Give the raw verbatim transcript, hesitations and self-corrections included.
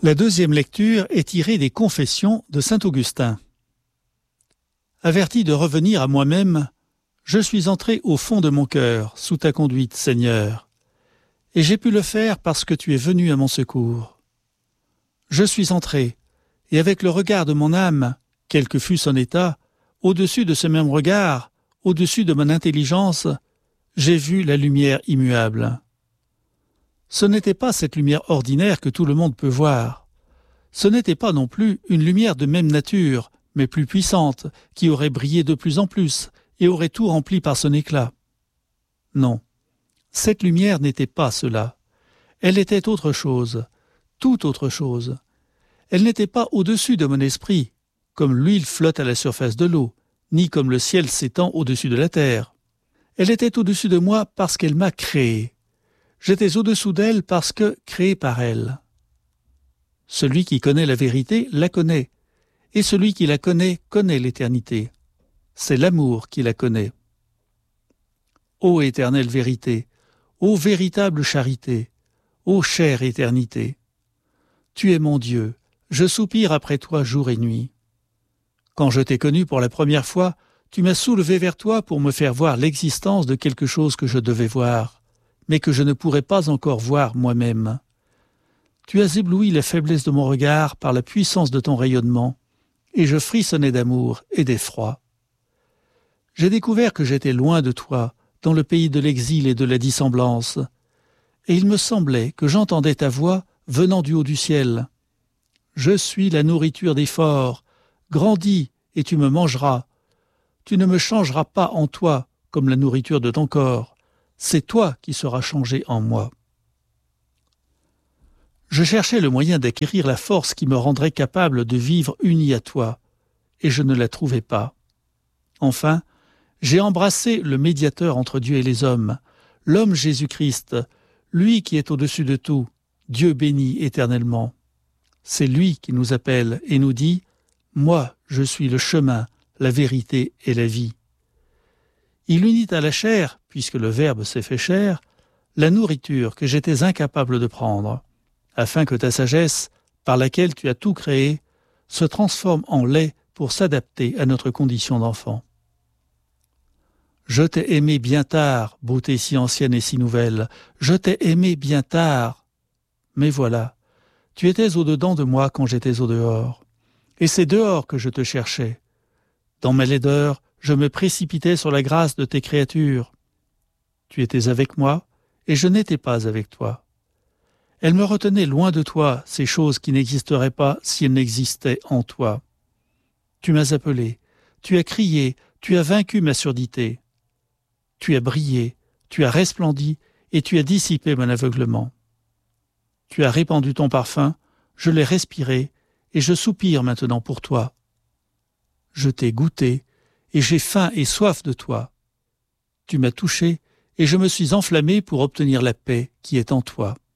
La deuxième lecture est tirée des Confessions de saint Augustin. Averti de revenir à moi-même, je suis entré au fond de mon cœur, sous ta conduite, Seigneur, et j'ai pu le faire parce que tu es venu à mon secours. Je suis entré, et avec le regard de mon âme, quel que fût son état, au-dessus de ce même regard, au-dessus de mon intelligence, j'ai vu la lumière immuable. Ce n'était pas cette lumière ordinaire que tout le monde peut voir. Ce n'était pas non plus une lumière de même nature, mais plus puissante, qui aurait brillé de plus en plus et aurait tout rempli par son éclat. Non, cette lumière n'était pas cela. Elle était autre chose, tout autre chose. Elle n'était pas au-dessus de mon esprit, comme l'huile flotte à la surface de l'eau, ni comme le ciel s'étend au-dessus de la terre. Elle était au-dessus de moi parce qu'elle m'a créé. J'étais au-dessous d'elle parce que créé par elle. Celui qui connaît la vérité la connaît, et celui qui la connaît connaît l'éternité. C'est l'amour qui la connaît. Ô éternelle vérité, ô véritable charité, ô chère éternité, tu es mon Dieu, je soupire après toi jour et nuit. Quand je t'ai connu pour la première fois, tu m'as soulevé vers toi pour me faire voir l'existence de quelque chose que je devais voir, mais que je ne pourrais pas encore voir moi-même. Tu as ébloui la faiblesse de mon regard par la puissance de ton rayonnement, et je frissonnais d'amour et d'effroi. J'ai découvert que j'étais loin de toi, dans le pays de l'exil et de la dissemblance, et il me semblait que j'entendais ta voix venant du haut du ciel. Je suis la nourriture des forts, grandis et tu me mangeras. Tu ne me changeras pas en toi comme la nourriture de ton corps. C'est toi qui seras changé en moi. Je cherchais le moyen d'acquérir la force qui me rendrait capable de vivre uni à toi, et je ne la trouvais pas. Enfin, j'ai embrassé le médiateur entre Dieu et les hommes, l'homme Jésus-Christ, lui qui est au-dessus de tout, Dieu béni éternellement. C'est lui qui nous appelle et nous dit « Moi, je suis le chemin, la vérité et la vie ». Il unit à la chair, puisque le Verbe s'est fait chair, la nourriture que j'étais incapable de prendre, afin que ta sagesse, par laquelle tu as tout créé, se transforme en lait pour s'adapter à notre condition d'enfant. Je t'ai aimé bien tard, beauté si ancienne et si nouvelle, je t'ai aimé bien tard. Mais voilà, tu étais au-dedans de moi quand j'étais au dehors, et c'est dehors que je te cherchais. Dans ma laideur, je me précipitais sur la grâce de tes créatures. Tu étais avec moi, et je n'étais pas avec toi. Elles me retenaient loin de toi, ces choses qui n'existeraient pas si elles n'existaient en toi. Tu m'as appelé, tu as crié, tu as vaincu ma surdité. Tu as brillé, tu as resplendi, et tu as dissipé mon aveuglement. Tu as répandu ton parfum, je l'ai respiré, et je soupire maintenant pour toi. Je t'ai goûté, et j'ai faim et soif de toi. Tu m'as touché, et je me suis enflammé pour obtenir la paix qui est en toi.